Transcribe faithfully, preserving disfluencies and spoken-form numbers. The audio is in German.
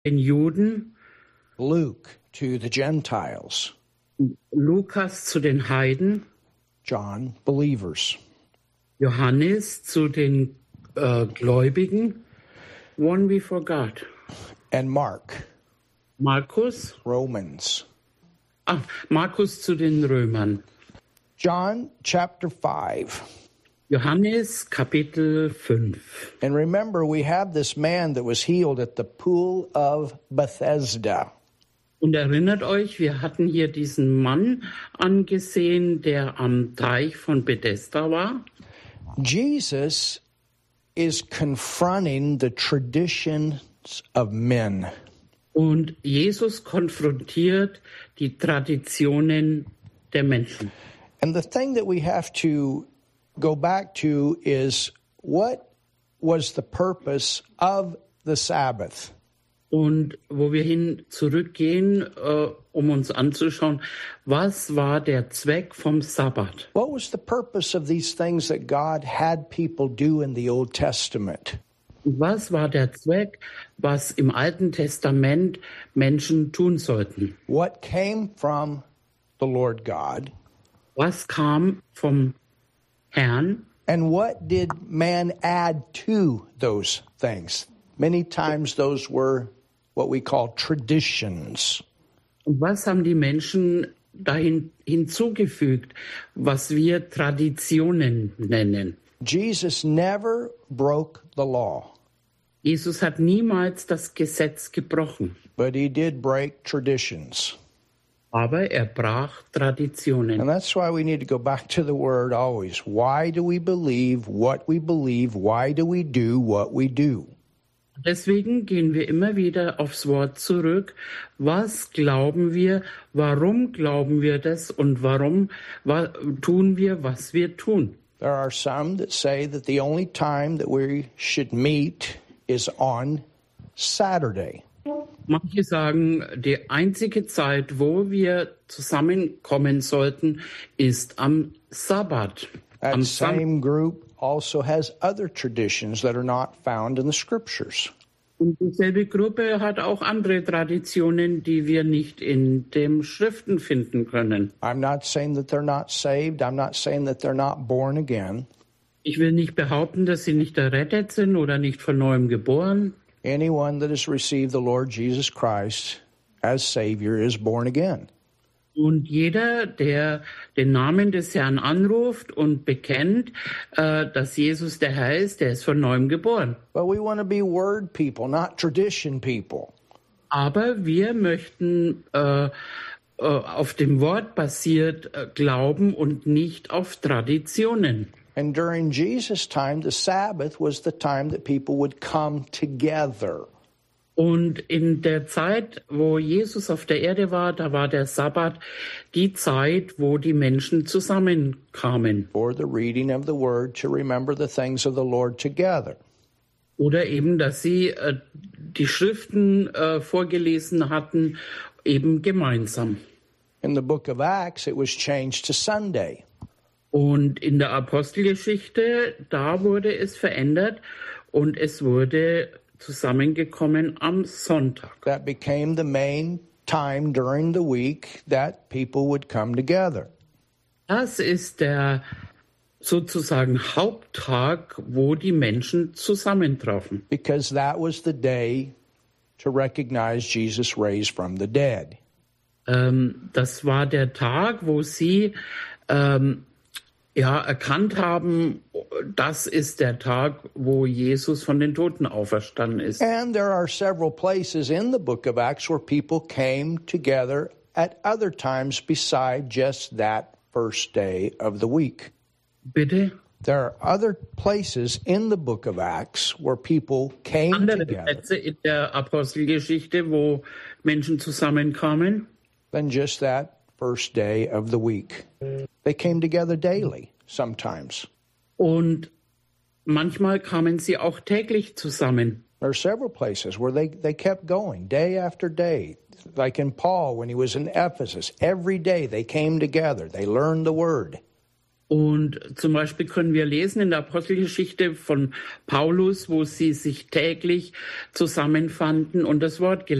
den Juden, Luke to the Gentiles, Lukas zu den Heiden, John, believers. Johannes zu den äh, Gläubigen, one we forgot, And Mark, Markus, Romans. ah, Markus zu den Römern, John chapter five. Johannes Kapitel fünf. And remember, we have this man that was healed at the pool of Bethesda. Und erinnert euch, wir hatten hier diesen Mann angesehen, der am Teich von Bethesda war. Jesus is confronting the traditions of men. Und Jesus konfrontiert die Traditionen der Menschen. And the thing that we have to go back to is, what was the purpose of the Sabbath? Und wo wir hin zurückgehen, äh, um uns anzuschauen, was war der Zweck vom Sabbat? What was the purpose of these things that God had people do in the Old Testament? Was war der Zweck, was im Alten Testament Menschen tun sollten? What came from the Lord God? Was kam vom Herrn? And what did man add to those things? Many times those were what we call traditions. Und was haben die Menschen dahin hinzugefügt, was wir Traditionen nennen? Jesus never broke the law, Jesus hat niemals das Gesetz gebrochen, but he did break traditions. aber er brach Traditionen. And that's why we need to go back to the word always. Why do we believe what we believe? Why do we do what we do? Deswegen gehen wir immer wieder aufs Wort zurück. Was glauben wir? Warum glauben wir das? Und warum wa- tun wir, was wir tun? There are some that say that the only time that we should meet is on Saturday. Manche sagen, die einzige Zeit, wo wir zusammenkommen sollten, ist am Sabbat. That Am Sam- same group also has other traditions that are not found in the scriptures. Und dieselbe Gruppe hat auch andere Traditionen, die wir nicht in den Schriften finden können. I'm not saying that they're not saved. I'm not saying that they're not born again. Ich will nicht behaupten, dass sie nicht errettet sind oder nicht von neuem geboren. Anyone that has received the Lord Jesus Christ as Savior is born again. Und jeder, der den Namen des Herrn anruft und bekennt, äh, dass Jesus der Herr ist, der ist von neuem geboren. But we want to be word people, not tradition people. Aber wir möchten äh, äh, auf dem Wort basiert äh, glauben und nicht auf Traditionen. And during Jesus' time, the Sabbath was the time that people would come together. Und in der Zeit, wo Jesus auf der Erde war, da war der Sabbat die Zeit, wo die Menschen zusammenkamen. For the reading of the word, to remember the things of the Lord together. Oder eben, dass sie äh, die Schriften äh, vorgelesen hatten, eben gemeinsam. In the book of Acts, it was changed to Sunday. Und in der Apostelgeschichte, da wurde es verändert und es wurde zusammengekommen am Sonntag. That became the main time during the week that people would come together. Das ist der sozusagen Haupttag, wo die Menschen zusammentrafen. Because that was the day to recognize Jesus raised from the dead. Ähm, das war der Tag, wo sie ähm, ja, erkannt haben, das ist der Tag, wo Jesus von den Toten auferstanden ist. And there are several places in the book of Acts where people came together at other times beside just that first day of the week. Bitte? There are other places in the book of Acts where people came Andere together Plätze in der Apostelgeschichte, wo Menschen zusammenkamen, than just that first day of the week. They came together daily sometimes. und manchmal kamen sie auch täglich zusammen. There are several places where they, they kept going day after day. Like in Paul when he was in Ephesus, every day they came together. They learned the word. Und zum Beispiel können wir lesen in der Apostelgeschichte von Paulus, wo sie sich täglich zusammenfanden und das Wort gelesen